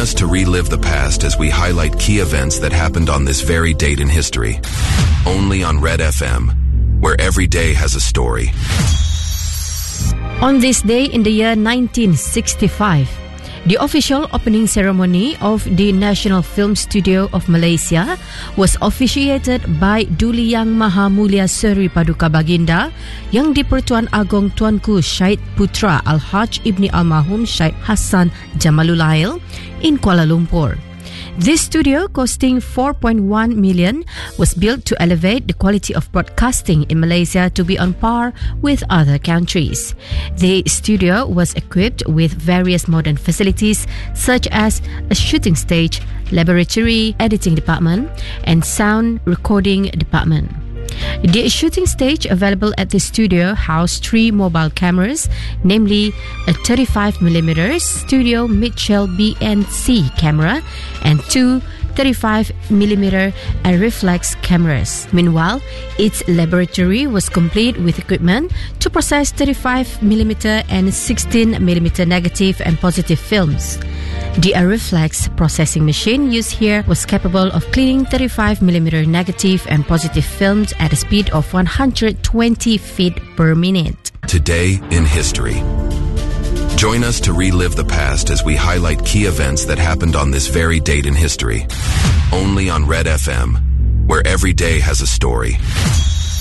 us to relive the past as we highlight key events that happened on this very date in history. Only on Red FM, where every day has a story. On this day in the year 1965, the official opening ceremony of the National Film Studio of Malaysia was officiated by Duli Yang Maha Mulia Seri Paduka Baginda Yang di-Pertuan Agong Tuanku Syed Putra Al-Haj Ibni Almarhum Syed Hassan Jamalulail in Kuala Lumpur. This studio, costing 4.1 million, was built to elevate the quality of broadcasting in Malaysia to be on par with other countries. The studio was equipped with various modern facilities such as a shooting stage, laboratory, editing department, and sound recording department. The shooting stage available at the studio housed 3 mobile cameras, namely a 35mm Studio Mitchell BNC camera and 2 35mm reflex cameras. Meanwhile, its laboratory was complete with equipment to process 35mm and 16mm negative and positive films. The reflex processing machine used here was capable of cleaning 35mm negative and positive films at a speed of 120 feet per minute. Today in history. Join us to relive the past as we highlight key events that happened on this very date in history. Only on Red FM, where every day has a story.